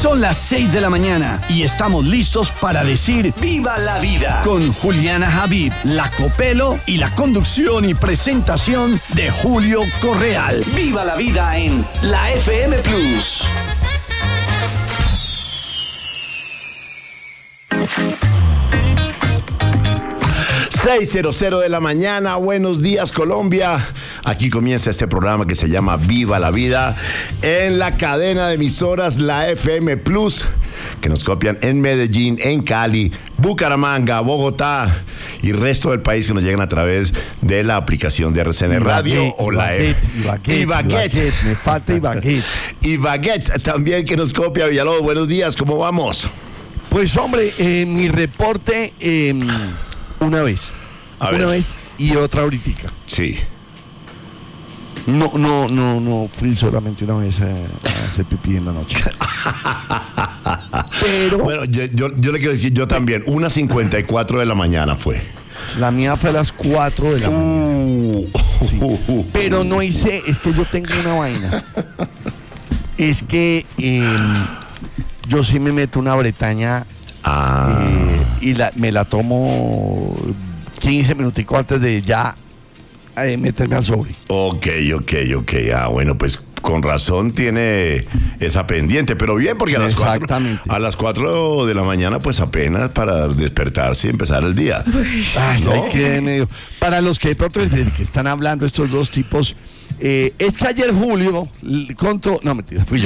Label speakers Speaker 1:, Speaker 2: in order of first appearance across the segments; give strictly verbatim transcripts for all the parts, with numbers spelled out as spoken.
Speaker 1: Son las seis de la mañana y estamos listos para decir ¡Viva la vida! Con Juliana Habib, la Copelo y la conducción y presentación de Julio Correal. ¡Viva la vida en la F M Plus!
Speaker 2: seis cero de la mañana, buenos días Colombia. Aquí comienza este programa que se llama Viva la Vida en la cadena de emisoras La F M Plus, que nos copian en Medellín, en Cali, Bucaramanga, Bogotá y resto del país, que nos llegan a través de la aplicación de R C N Radio
Speaker 3: Ibaguette,
Speaker 2: o la
Speaker 3: Ibaguette,
Speaker 2: F.
Speaker 3: Ibaguette,
Speaker 2: Ibaguette.
Speaker 3: Ibaguette, me falta Ibaguette.
Speaker 2: Ibaguette también, que nos copia. Villalobos, buenos días, ¿cómo vamos?
Speaker 3: Pues hombre, eh, mi reporte eh, una vez,
Speaker 2: A
Speaker 3: una
Speaker 2: ver.
Speaker 3: vez y otra ahorita.
Speaker 2: Sí.
Speaker 3: No, no, no, no fui solamente una vez a, a hacer pipí en la noche. Pero
Speaker 2: Bueno, yo, yo, yo le quiero decir, yo también, una cincuenta y cuatro de la mañana fue.
Speaker 3: la mía fue a las cuatro de la mañana.
Speaker 2: Uh,
Speaker 3: Sí. Pero no hice, es que yo tengo una vaina. Es que eh, yo sí me meto una bretaña
Speaker 2: Ah.
Speaker 3: eh, y la, me la tomo quince minuticos antes de ya eh, meterme al sobre.
Speaker 2: Ok, ok, ok. Ah, bueno, pues con razón tiene esa pendiente, pero bien, porque a las cuatro,
Speaker 3: Exactamente.
Speaker 2: a las cuatro de la mañana, pues apenas para despertarse y empezar el día.
Speaker 3: Ay,
Speaker 2: ¿No?
Speaker 3: ahí quedé medio. Para los que de pronto desde que están hablando estos dos tipos, eh, es que ayer Julio l- contó, no mentira, fui yo.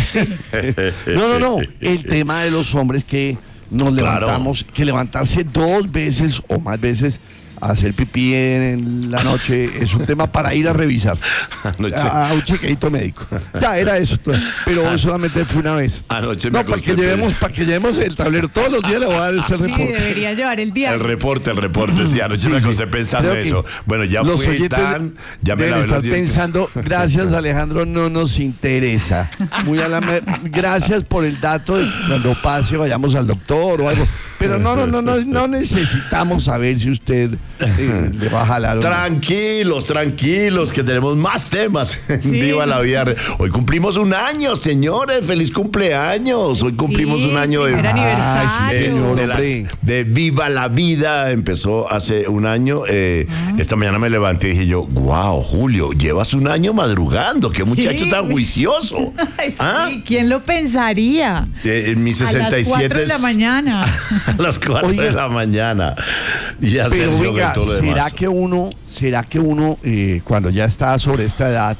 Speaker 3: No, no, no. El tema de los hombres que nos
Speaker 2: Claro.
Speaker 3: levantamos, que levantarse dos veces o más veces a hacer pipí en la noche es un tema para ir a revisar
Speaker 2: Anoche,
Speaker 3: a, a un chequeito médico. Ya era eso, pero solamente fue una vez.
Speaker 2: anoche me
Speaker 3: No, para
Speaker 2: acosté.
Speaker 3: que llevemos, para que llevemos el tablero todos los días le voy a dar este
Speaker 4: Sí,
Speaker 3: reporte.
Speaker 4: debería llevar el día.
Speaker 2: El reporte, el reporte, sí, anoche
Speaker 3: Sí,
Speaker 2: me
Speaker 3: sí.
Speaker 2: acosté pensando
Speaker 3: Creo
Speaker 2: en
Speaker 3: que
Speaker 2: eso. Bueno, ya
Speaker 3: los
Speaker 2: fue
Speaker 3: oyentes
Speaker 2: tan, ya me
Speaker 3: deben
Speaker 2: lavé los
Speaker 3: estar
Speaker 2: dientes.
Speaker 3: pensando, gracias Alejandro, no nos interesa. Muy a la me- gracias por el dato de que cuando pase vayamos al doctor o algo. Pero no, no, no, no, no necesitamos saber si usted eh, le va a jalar o no.
Speaker 2: Tranquilos, tranquilos, que tenemos más temas en
Speaker 4: Sí.
Speaker 2: Viva la Vida. Hoy cumplimos un año, señores, feliz cumpleaños. Hoy cumplimos
Speaker 4: Sí,
Speaker 2: un año de,
Speaker 4: primer aniversario.
Speaker 3: Ay, sí, señor,
Speaker 2: de, la-
Speaker 3: hombre.
Speaker 2: de Viva la Vida. Empezó hace un año. eh, Esta mañana me levanté y dije yo, wow, Julio, llevas un año madrugando. Qué muchacho
Speaker 4: Sí.
Speaker 2: tan juicioso.
Speaker 4: Ay,
Speaker 2: ¿Ah?
Speaker 4: sí, ¿quién lo pensaría?
Speaker 2: Eh, en mi sesenta y
Speaker 4: A las
Speaker 2: siete
Speaker 4: cuatro de la
Speaker 2: es-
Speaker 4: mañana.
Speaker 2: A las cuatro
Speaker 3: Oiga.
Speaker 2: de la mañana. Y hacer
Speaker 3: Pero
Speaker 2: yoga
Speaker 3: venga,
Speaker 2: y todo lo
Speaker 3: ¿será
Speaker 2: demás.
Speaker 3: que uno, será que uno eh, cuando ya está sobre esta edad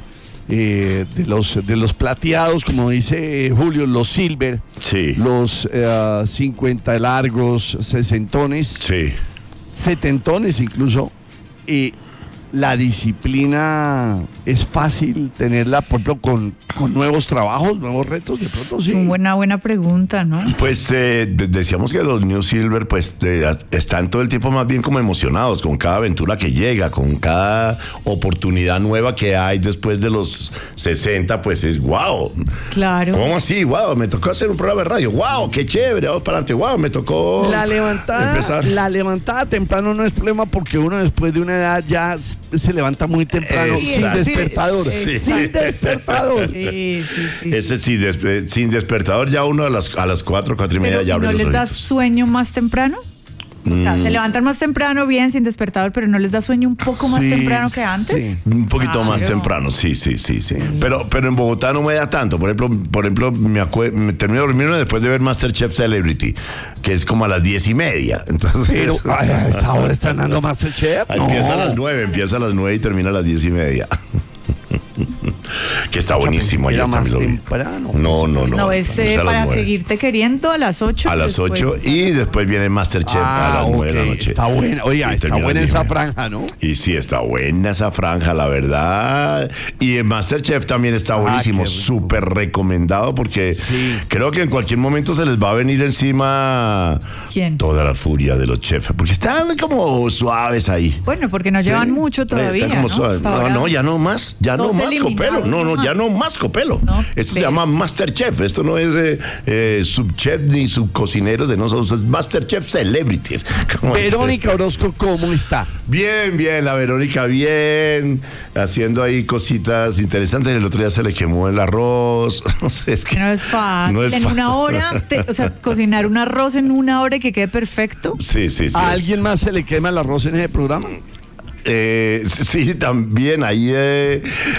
Speaker 3: eh, de los de los plateados, como dice eh, Julio, los silver,
Speaker 2: Sí.
Speaker 3: los eh, cincuenta largos, sesentones,
Speaker 2: Sí.
Speaker 3: setentones incluso, eh, la disciplina es fácil tenerla, por ejemplo, con, con nuevos trabajos, nuevos retos, de pronto sí.
Speaker 4: Es una buena, buena pregunta, ¿no?
Speaker 2: Pues eh, de- decíamos que los New Silver pues eh, están todo el tiempo más bien como emocionados con cada aventura que llega, con cada oportunidad nueva que hay después de los sesenta, pues es wow.
Speaker 4: Claro.
Speaker 2: ¿Cómo así? Wow, me tocó hacer un programa de radio. Wow, qué chévere, vamos para adelante. Wow, me tocó
Speaker 3: La levantada,
Speaker 2: empezar.
Speaker 3: la levantada temprano no es problema porque uno después de una edad ya s- se levanta muy temprano
Speaker 2: Sí,
Speaker 3: sin
Speaker 2: sí,
Speaker 3: despertador.
Speaker 2: sí.
Speaker 3: Sin despertador.
Speaker 4: Sí, sí, sí.
Speaker 2: Ese sí, des- eh, sin despertador ya uno a las, a las cuatro, cuatro y media
Speaker 4: Pero,
Speaker 2: ya
Speaker 4: ¿y
Speaker 2: abre
Speaker 4: ¿no
Speaker 2: los
Speaker 4: les da
Speaker 2: ojitos.
Speaker 4: sueño más temprano? O sea, se levantan más temprano, bien, sin despertador, pero ¿no les da sueño un poco más
Speaker 3: Sí,
Speaker 4: temprano que antes?
Speaker 3: sí.
Speaker 2: Un poquito
Speaker 4: Claro.
Speaker 2: más temprano, sí, sí, sí, sí. Pero, pero en Bogotá no me da tanto. Por ejemplo, por ejemplo, me, acue- me termino de dormirme después de ver MasterChef Celebrity, que es como a las diez y media. Entonces,
Speaker 3: Pero ay, a esa hora están dando Masterchef. No.
Speaker 2: empieza a las nueve, empieza a las nueve y termina a las diez y media. Que está buenísimo.
Speaker 3: Era
Speaker 2: ayer
Speaker 3: más
Speaker 2: también lo vi.
Speaker 3: temprano.
Speaker 2: No, no, no.
Speaker 4: No, es
Speaker 2: empieza
Speaker 4: eh,
Speaker 2: a las
Speaker 4: para
Speaker 2: nueve.
Speaker 4: seguirte queriendo a las ocho.
Speaker 2: A las
Speaker 4: después-
Speaker 2: ocho y después viene MasterChef a
Speaker 3: Ah,
Speaker 2: las nueve de la
Speaker 3: ok,
Speaker 2: noche.
Speaker 3: está buena. Oiga,
Speaker 2: Y
Speaker 3: está
Speaker 2: termina a
Speaker 3: buena
Speaker 2: las
Speaker 3: esa
Speaker 2: diez y media.
Speaker 3: franja, ¿no?
Speaker 2: Y sí, está buena esa franja, la verdad. Y en MasterChef también está buenísimo,
Speaker 3: qué rico.
Speaker 2: súper recomendado porque
Speaker 3: Sí.
Speaker 2: creo que en cualquier momento se les va a venir encima
Speaker 4: ¿Quién?
Speaker 2: toda la furia de los chefs, porque están como suaves ahí.
Speaker 4: Bueno, porque no llevan mucho todavía,
Speaker 2: Están como
Speaker 4: ¿no?
Speaker 2: suaves.
Speaker 4: Hasta
Speaker 2: No,
Speaker 4: ahora
Speaker 2: no, ya no más, ya no
Speaker 4: dos
Speaker 2: más,
Speaker 4: eliminados.
Speaker 2: Copelo. no, no, ya no más Copelo.
Speaker 4: No,
Speaker 2: Esto se
Speaker 4: pero-
Speaker 2: llama Masterchef. Esto no es eh, eh, subchef ni subcocineros de nosotros, es Masterchef Celebrities. Como este.
Speaker 3: Verónica Orozco, ¿cómo está?
Speaker 2: Bien, bien, la Verónica bien, haciendo ahí cositas interesantes. El otro día se le quemó el arroz. No sé, es que
Speaker 4: Que no es fácil.
Speaker 2: no es
Speaker 4: en
Speaker 2: fácil.
Speaker 4: una hora, te- o sea, cocinar un arroz en una hora y que quede perfecto.
Speaker 2: Sí, sí, sí.
Speaker 3: ¿A
Speaker 2: es-
Speaker 3: alguien más se le quema el arroz en ese programa?
Speaker 2: Eh, sí, también ahí eh,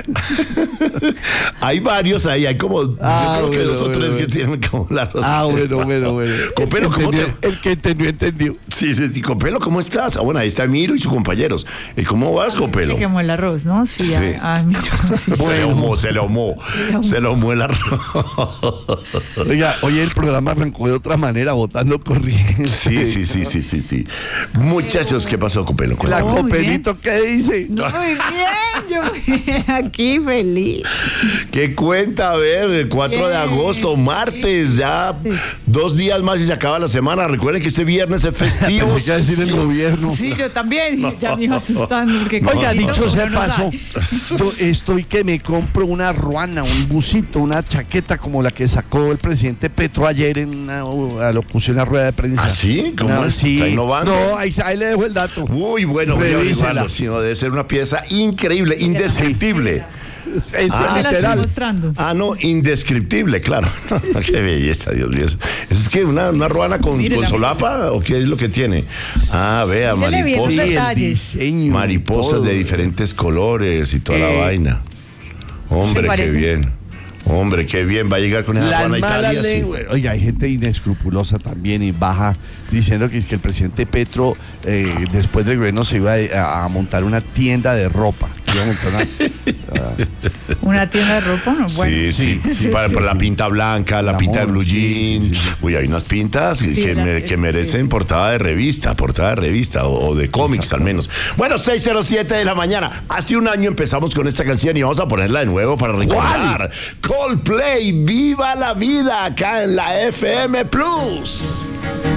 Speaker 2: hay varios ahí, hay como
Speaker 3: Ah,
Speaker 2: yo creo que
Speaker 3: bueno,
Speaker 2: dos o
Speaker 3: bueno,
Speaker 2: tres que
Speaker 3: bueno.
Speaker 2: tienen como la rosa.
Speaker 3: Ah, bueno, bueno, bueno.
Speaker 2: Copelo, ¿cómo
Speaker 3: Entendió-
Speaker 2: te-
Speaker 3: El que entendió, entendió.
Speaker 2: Sí, sí, sí, Copelo, ¿cómo estás? Ah, bueno, ahí está Emiro y sus compañeros. ¿Y cómo vas, Copelo?
Speaker 4: Le quemó el arroz, ¿no? Sí.
Speaker 2: Sí.
Speaker 4: Ay, ay, mi-
Speaker 2: Se le ahumó, se le ahumó, se le ahumó el arroz.
Speaker 3: Oiga, hoy el programa arrancó de otra manera, votando corriente.
Speaker 2: Sí, sí, sí, sí, sí, sí. Muchachos, ¿qué pasó, Copelo?
Speaker 3: La
Speaker 2: Cuéntame.
Speaker 4: Muy
Speaker 3: Copelito, ¿qué dice?
Speaker 4: Muy bien, yo muy bien, aquí feliz.
Speaker 2: ¿Qué cuenta? A ver, el cuatro de
Speaker 4: Bien.
Speaker 2: agosto, martes, ya dos días más y se acaba la semana. Recuerden que este viernes es festivo.
Speaker 3: Pensé que iba a decir el gobierno.
Speaker 4: Sí, yo también. Ya me iba asustando. Porque
Speaker 3: Oiga,
Speaker 4: como-
Speaker 3: dicho sea
Speaker 4: uno no
Speaker 3: paso,
Speaker 4: sabe.
Speaker 3: yo estoy que me compro una ruana, un busito, una chaqueta como la que sacó el presidente Petro ayer en una uh, alocución a rueda de prensa.
Speaker 2: ¿Ah, sí? ¿Cómo
Speaker 3: No,
Speaker 2: es?
Speaker 3: sí.
Speaker 2: ¿Está innovando?
Speaker 3: No, ahí, ahí le dejo el dato.
Speaker 2: Uy, bueno, voy a
Speaker 3: Revísela.
Speaker 2: averiguarlo, sino debe ser una pieza increíble, indescriptible.
Speaker 3: Es
Speaker 2: Ah,
Speaker 4: Me la estoy
Speaker 3: literal.
Speaker 4: mostrando.
Speaker 2: Ah, no, indescriptible, claro. Qué belleza, Dios mío. ¿Eso es que una, una ruana con,
Speaker 4: Mírela,
Speaker 2: con solapa o qué es lo que tiene? Ah, vea,
Speaker 4: Mírele bien sus
Speaker 3: Sí,
Speaker 2: mariposas.
Speaker 3: el
Speaker 4: detalles.
Speaker 3: diseño.
Speaker 2: Mariposas
Speaker 3: todo.
Speaker 2: de diferentes colores y toda
Speaker 3: Eh,
Speaker 2: la vaina. Hombre, qué
Speaker 4: parece?
Speaker 2: bien. Hombre, qué bien. Va a llegar con esa
Speaker 3: Las
Speaker 2: ruana a
Speaker 3: malas
Speaker 2: Italia. sí.
Speaker 3: lenguas. Oiga, hay gente inescrupulosa también y baja diciendo que, que el presidente Petro, eh, después del gobierno, se iba a, a montar una tienda de ropa. Iba a montar una-
Speaker 4: Una tienda de ropa, ¿no? Bueno.
Speaker 2: sí, sí,
Speaker 3: sí, sí,
Speaker 2: para,
Speaker 3: sí,
Speaker 2: para la
Speaker 3: sí.
Speaker 2: pinta blanca, la,
Speaker 3: La
Speaker 2: pinta de
Speaker 3: moda,
Speaker 2: blue
Speaker 3: sí,
Speaker 2: jean.
Speaker 3: sí, sí, sí.
Speaker 2: Uy, hay unas pintas que,
Speaker 4: la-
Speaker 2: me- que
Speaker 4: sí.
Speaker 2: merecen portada de revista, portada de revista o, o de cómics al menos. Bueno, seis cero siete de la mañana. Hace un año empezamos con esta canción y vamos a ponerla de nuevo para recordar. Coldplay, viva la vida acá en la F M Plus.